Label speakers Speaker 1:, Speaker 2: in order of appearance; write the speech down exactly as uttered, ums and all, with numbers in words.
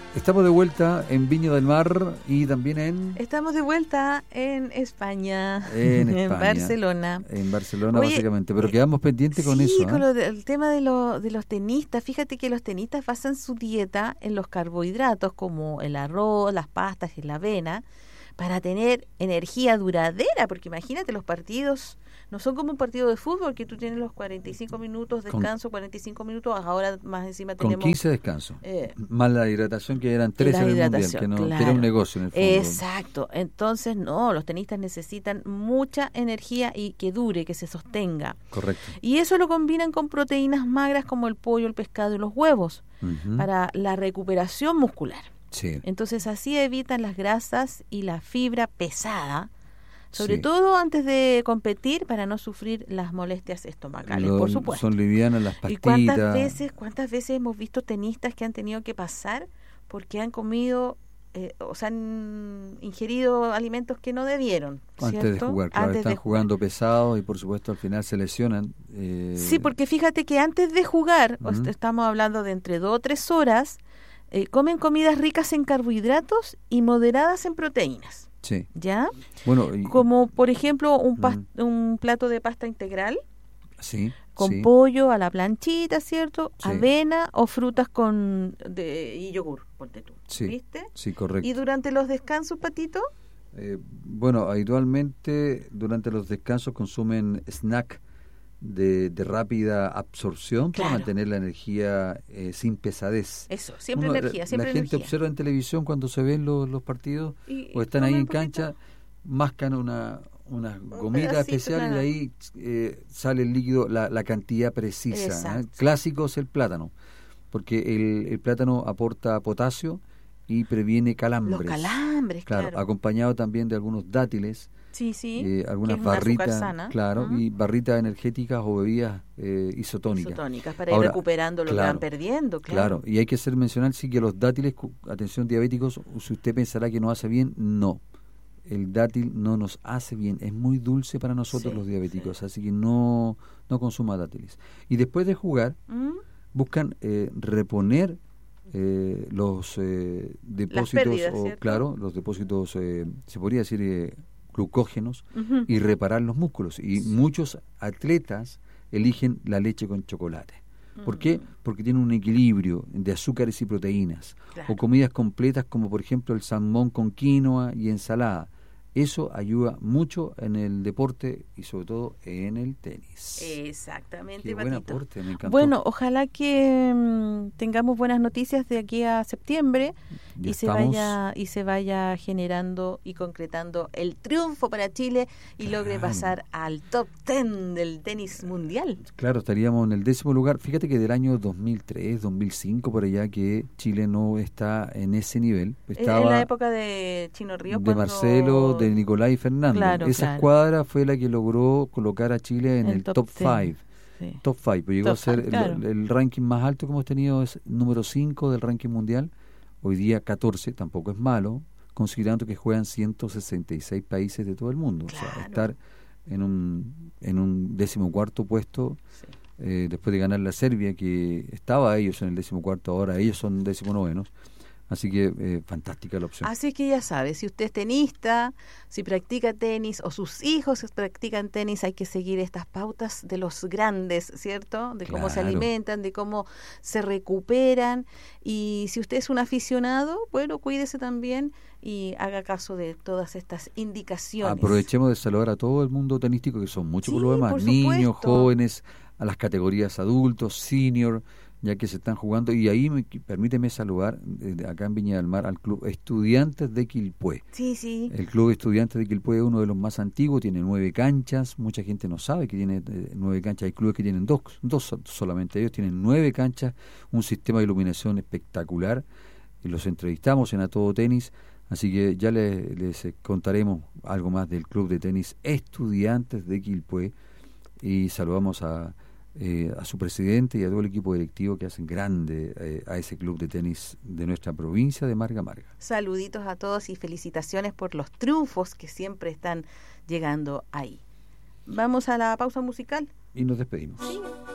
Speaker 1: Estamos de vuelta en Viña del Mar y también en...
Speaker 2: Estamos de vuelta en España,
Speaker 1: en, España,
Speaker 2: en Barcelona.
Speaker 1: En Barcelona,
Speaker 2: Oye,
Speaker 1: básicamente, pero quedamos pendientes con
Speaker 2: sí,
Speaker 1: eso.
Speaker 2: Sí, con
Speaker 1: ¿eh?
Speaker 2: lo de, el tema de, lo, de los tenistas. Fíjate que los tenistas basan su dieta en los carbohidratos como el arroz, las pastas y la avena para tener energía duradera, porque imagínate, los partidos no son como un partido de fútbol que tú tienes los cuarenta y cinco minutos de descanso, con, cuarenta y cinco minutos, ahora más encima tenemos...
Speaker 1: Con quince descansos,
Speaker 2: eh,
Speaker 1: más la hidratación que eran trece en el Mundial, que, no, claro, que era un negocio en el fútbol.
Speaker 2: Exacto, entonces no, los tenistas necesitan mucha energía y que dure, que se sostenga.
Speaker 1: Correcto.
Speaker 2: Y eso lo combinan con proteínas magras como el pollo, el pescado y los huevos, uh-huh, para la recuperación muscular.
Speaker 1: Sí.
Speaker 2: Entonces así evitan las grasas y la fibra pesada, sobre
Speaker 1: sí.
Speaker 2: todo antes de competir, para no sufrir las molestias estomacales,
Speaker 1: Lo,
Speaker 2: por supuesto.
Speaker 1: Son livianas las pastitas.
Speaker 2: ¿Y cuántas veces, cuántas veces hemos visto tenistas que han tenido que pasar porque han comido, eh, o sea, han ingerido alimentos que no debieron,
Speaker 1: antes
Speaker 2: ¿cierto?
Speaker 1: de jugar? Claro,
Speaker 2: antes
Speaker 1: están
Speaker 2: de
Speaker 1: jugando
Speaker 2: jugar.
Speaker 1: pesado y por supuesto al final se lesionan. Eh...
Speaker 2: Sí, porque fíjate que antes de jugar, uh-huh, estamos hablando de entre dos o tres horas, eh, comen comidas ricas en carbohidratos y moderadas en proteínas.
Speaker 1: Sí.
Speaker 2: ¿Ya?
Speaker 1: Bueno, y,
Speaker 2: como por ejemplo un, pas- mm. un plato de pasta integral.
Speaker 1: Sí.
Speaker 2: Con
Speaker 1: sí.
Speaker 2: pollo a la planchita, ¿cierto?
Speaker 1: Sí.
Speaker 2: Avena o frutas con de, y yogur, ponte tú.
Speaker 1: Sí.
Speaker 2: ¿Viste?
Speaker 1: Sí, correcto.
Speaker 2: ¿Y durante los descansos, Patito?
Speaker 1: Eh, bueno, habitualmente durante los descansos consumen snack de, de rápida absorción, claro, para mantener la energía eh, sin pesadez.
Speaker 2: Eso, siempre
Speaker 1: Uno,
Speaker 2: energía, siempre
Speaker 1: la
Speaker 2: energía.
Speaker 1: gente observa en televisión cuando se ven los, los partidos
Speaker 2: y,
Speaker 1: o están ahí en cancha, mascan una unas gomitas especiales, claro, y ahí eh, sale el líquido, la, la cantidad precisa. ¿eh? Clásico es el plátano, porque el, el plátano aporta potasio y previene calambres.
Speaker 2: Los calambres,
Speaker 1: claro. claro. Acompañado también de algunos dátiles.
Speaker 2: Sí, sí.
Speaker 1: Eh, algunas barritas, claro, uh-huh, y barritas energéticas o bebidas eh, isotónicas.
Speaker 2: Isotónicas, para
Speaker 1: Ahora,
Speaker 2: ir recuperando lo, claro, que van perdiendo, claro.
Speaker 1: Claro, y hay que hacer mencionar, sí, que los dátiles, atención diabéticos, si usted pensará que no hace bien, no. El dátil no nos hace bien, es muy dulce para nosotros, sí, los diabéticos, sí, así que no, no consuma dátiles. Y después de jugar, ¿Mm? buscan eh, reponer eh, los eh, depósitos,
Speaker 2: pérdidas,
Speaker 1: o, claro, los depósitos, eh, se podría decir... Eh, glucógenos, uh-huh, y reparar los músculos. Y sí, muchos atletas eligen la leche con chocolate. ¿Por uh-huh. qué? Porque tiene un equilibrio de azúcares y proteínas. Claro. O comidas completas como por ejemplo el salmón con quinoa y ensalada. Eso ayuda mucho en el deporte y sobre todo en el tenis.
Speaker 2: Exactamente,
Speaker 1: Qué buen
Speaker 2: Patito.
Speaker 1: aporte, me encantó.
Speaker 2: Bueno, ojalá que mmm, tengamos buenas noticias de aquí a septiembre y se vaya y se vaya generando y concretando el triunfo para Chile y claro, logre pasar al top ten del tenis mundial.
Speaker 1: Claro, estaríamos en el décimo lugar. Fíjate que del año dos mil tres, dos mil cinco por allá que Chile no está en ese nivel. Estaba
Speaker 2: en la época de Chino Ríos,
Speaker 1: de
Speaker 2: cuando...
Speaker 1: Marcelo, de Nicolás Fernández.
Speaker 2: Claro,
Speaker 1: Esa
Speaker 2: claro.
Speaker 1: escuadra fue la que logró colocar a Chile en el, el top cinco.
Speaker 2: Sí.
Speaker 1: Top cinco, pues llegó top a ser
Speaker 2: five, claro.
Speaker 1: el, el ranking más alto que hemos tenido, es número cinco del ranking mundial. Hoy día catorce, tampoco es malo, considerando que juegan ciento sesenta y seis países de todo el mundo. Claro. O sea, estar en un, en un decimocuarto puesto, sí, eh, después de ganar la Serbia, que estaba ellos en el decimocuarto, ahora ellos son decimonovenos. Así que eh, fantástica la opción.
Speaker 2: Así que ya sabe, si usted es tenista, si practica tenis o sus hijos practican tenis, hay que seguir estas pautas de los grandes, ¿cierto? De cómo claro. se alimentan, de cómo se recuperan. Y si usted es un aficionado, bueno, cuídese también y haga caso de todas estas indicaciones.
Speaker 1: Aprovechemos de saludar a todo el mundo tenístico, que son muchos, sí, por lo demás,
Speaker 2: por
Speaker 1: niños, jóvenes, a las categorías adultos, senior, ya que se están jugando, y ahí me, permíteme saludar desde acá en Viña del Mar al Club Estudiantes de Quilpué.
Speaker 2: Sí, sí.
Speaker 1: El Club Estudiantes de Quilpué es uno de los más antiguos, tiene nueve canchas, mucha gente no sabe que tiene eh, nueve canchas, hay clubes que tienen dos, dos solamente, ellos tienen nueve canchas, un sistema de iluminación espectacular, y los entrevistamos en A Todo Tenis, así que ya les, les contaremos algo más del Club de Tenis Estudiantes de Quilpué, y saludamos a Eh, a su presidente y a todo el equipo directivo que hacen grande eh, a ese club de tenis de nuestra provincia de Marga Marga.
Speaker 2: Saluditos a todos y felicitaciones por los triunfos que siempre están llegando ahí. Vamos a la pausa musical.
Speaker 1: Y nos despedimos.
Speaker 2: Sí.